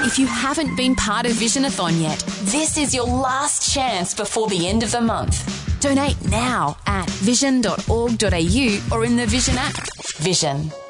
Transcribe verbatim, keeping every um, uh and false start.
If you haven't been part of Visionathon yet, this is your last chance before the end of the month. Donate now at vision dot org dot a u or in the Vision app. Vision.